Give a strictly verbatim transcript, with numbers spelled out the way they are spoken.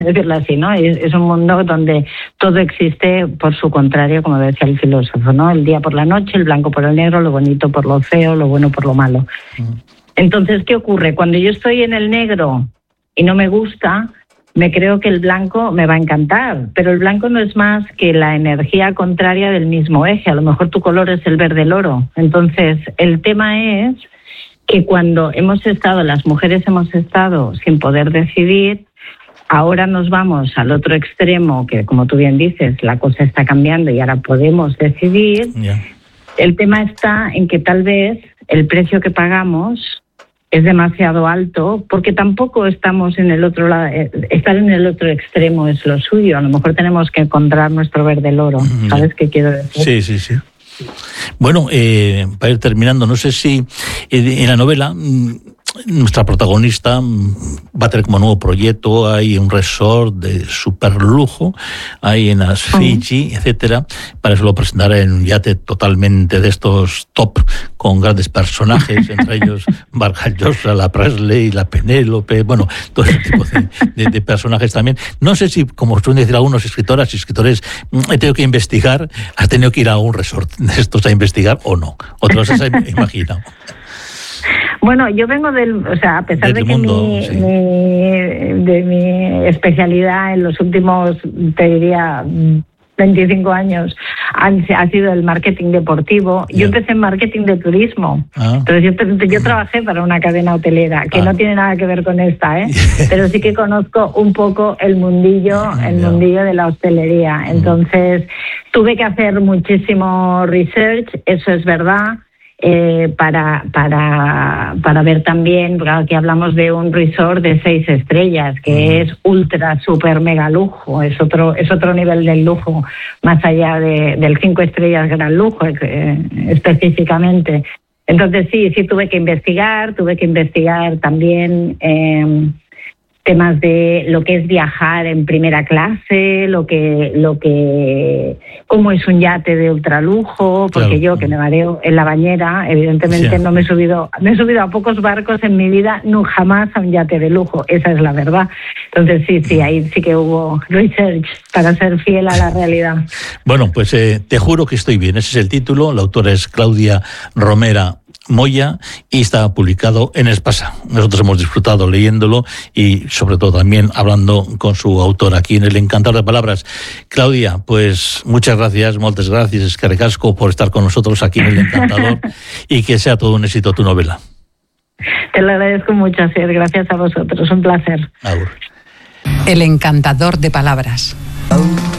decirlo así, ¿no? Es, es un mundo donde todo existe por su contrario, como decía el filósofo, ¿no? El día por la noche, el blanco por el negro, lo bonito por lo feo, lo bueno por lo malo. Entonces, ¿qué ocurre? Cuando yo estoy en el negro y no me gusta, me creo que el blanco me va a encantar, pero el blanco no es más que la energía contraria del mismo eje. A lo mejor tu color es el verde el oro. Entonces, el tema es que cuando hemos estado, las mujeres hemos estado sin poder decidir, ahora nos vamos al otro extremo, que como tú bien dices, la cosa está cambiando y ahora podemos decidir. Yeah. El tema está en que tal vez el precio que pagamos es demasiado alto, porque tampoco estamos en el otro lado, estar en el otro extremo es lo suyo. A lo mejor tenemos que encontrar nuestro verde el oro. ¿Sabes qué quiero decir? Sí, sí, sí. Bueno, eh, para ir terminando, no sé si en la novela nuestra protagonista va a tener como nuevo proyecto, hay un resort de super lujo, ahí en las Fiji, uh-huh. etcétera. Para eso lo presentará en un yate totalmente de estos top, con grandes personajes, entre ellos Vargas Llosa, la Presley, la Penélope, bueno, todo ese tipo de, de, de personajes también. No sé si, como suelen decir algunos escritoras y escritores, he tenido que investigar, has tenido que ir a un resort de estos a investigar o no, otros se imaginan. Bueno, yo vengo del, o sea, a pesar de que mundo, mi, sí. mi, de mi especialidad en los últimos, te diría, veinticinco años han, ha sido el marketing deportivo. Yeah. Yo empecé en marketing de turismo. Ah. Entonces yo, yo trabajé para una cadena hotelera que ah. no tiene nada que ver con esta, ¿eh? Yeah. Pero sí que conozco un poco el mundillo, el yeah. mundillo de la hostelería. Entonces tuve que hacer muchísimo research, eso es verdad. Eh, para para para ver también, porque aquí hablamos de un resort de seis estrellas, que mm. es ultra, super, mega lujo, es otro es otro nivel del lujo, más allá de, del cinco estrellas gran lujo, eh, específicamente. Entonces sí, sí tuve que investigar, tuve que investigar también eh, temas de lo que es viajar en primera clase, lo que lo que cómo es un yate de ultralujo, porque claro. yo que me mareo en la bañera, evidentemente sí. no me he subido, me he subido a pocos barcos en mi vida, no jamás a un yate de lujo, esa es la verdad. Entonces sí, sí, ahí sí que hubo research para ser fiel a la realidad. Bueno, pues eh, te juro que estoy bien, ese es el título, la autora es Claudia Romera Moya y está publicado en Espasa. Nosotros hemos disfrutado leyéndolo y sobre todo también hablando con su autor aquí en El Encantador de Palabras. Claudia, pues muchas gracias, muchas gracias, es que recasco por estar con nosotros aquí en El Encantador y que sea todo un éxito tu novela. Te lo agradezco mucho, Asier, gracias a vosotros, un placer. Agur. El Encantador de Palabras.